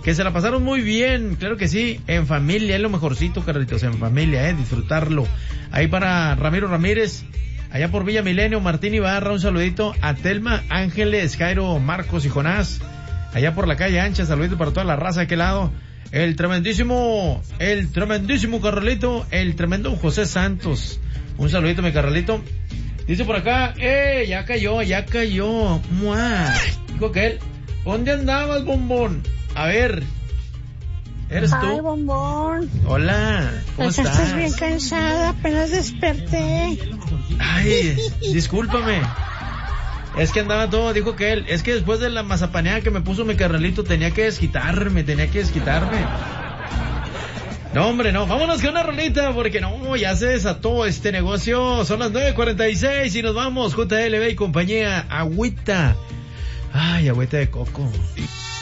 Que se la pasaron muy bien, claro que sí, en familia, es lo mejorcito, Carlitos, en familia, disfrutarlo. Ahí para Ramiro Ramírez, allá por Villa Milenio, Martín Ibarra, un saludito a Telma, Ángeles, Jairo, Marcos y Jonás, allá por la calle Ancha, saludito para toda la raza de aquel lado. El tremendísimo Carlito, el tremendo José Santos, un saludito mi Carlito. Dice por acá, ya cayó, ¡mua! Dijo que él, ¿dónde andabas, bombón? A ver, ¿eres tú? Ay, bombón. Hola, ¿cómo estás? Estás bien cansada, apenas desperté. Ay, discúlpame. Es que andaba todo, dijo que él, es que después de la mazapaneada que me puso mi carnalito tenía que desquitarme. No, hombre, no, vámonos con una rolita, porque no, ya se desató este negocio. Son las 9:46 y nos vamos, JLB y compañía, agüita. Ay, agüita de coco.